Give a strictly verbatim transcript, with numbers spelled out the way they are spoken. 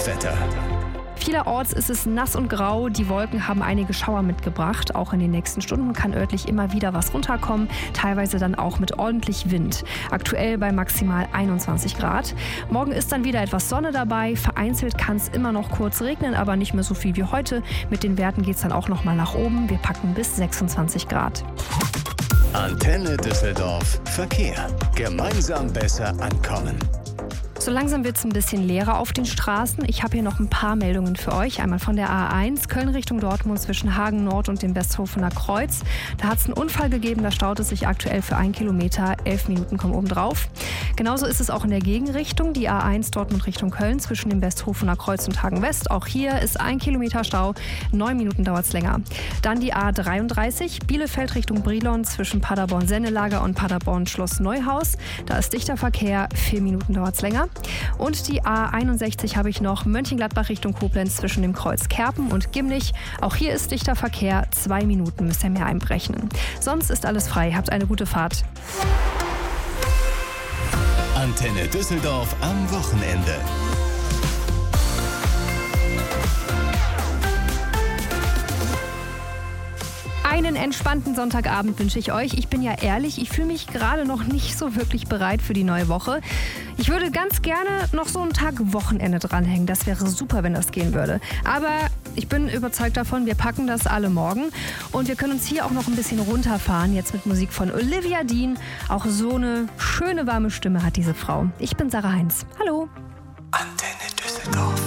Wetter. Vielerorts ist es nass und grau. Die Wolken haben einige Schauer mitgebracht. Auch in den nächsten Stunden kann örtlich immer wieder was runterkommen, teilweise dann auch mit ordentlich Wind. Aktuell bei maximal einundzwanzig Grad. Morgen ist dann wieder etwas Sonne dabei. Vereinzelt kann es immer noch kurz regnen, aber nicht mehr so viel wie heute. Mit den Werten geht es dann auch noch mal nach oben. Wir packen bis sechsundzwanzig Grad. Antenne Düsseldorf Verkehr. Gemeinsam besser ankommen. So langsam wird es ein bisschen leerer auf den Straßen. Ich habe hier noch ein paar Meldungen für euch. Einmal von der A eins, Köln Richtung Dortmund zwischen Hagen Nord und dem Westhofener Kreuz. Da hat es einen Unfall gegeben, da staut es sich aktuell für einen Kilometer. Elf Minuten kommen oben drauf. Genauso ist es auch in der Gegenrichtung. Die A eins Dortmund Richtung Köln zwischen dem Westhofener Kreuz und Hagen West. Auch hier ist ein Kilometer Stau. Neun Minuten dauert es länger. Dann die A dreiunddreißig, Bielefeld Richtung Brilon zwischen Paderborn-Sennelager und Paderborn-Schloss Neuhaus. Da ist dichter Verkehr. Vier Minuten dauert es länger. Und die A einundsechzig habe ich noch, Mönchengladbach Richtung Koblenz zwischen dem Kreuz Kerpen und Gimlich. Auch hier ist dichter Verkehr, zwei Minuten müsst ihr mehr einberechnen. Sonst ist alles frei, habt eine gute Fahrt. Antenne Düsseldorf am Wochenende. Einen entspannten Sonntagabend wünsche ich euch. Ich bin ja ehrlich, ich fühle mich gerade noch nicht so wirklich bereit für die neue Woche. Ich würde ganz gerne noch so einen Tag Wochenende dranhängen. Das wäre super, wenn das gehen würde. Aber ich bin überzeugt davon, wir packen das alle morgen. Und wir können uns hier auch noch ein bisschen runterfahren, jetzt mit Musik von Olivia Dean. Auch so eine schöne, warme Stimme hat diese Frau. Ich bin Sarah Heinz. Hallo.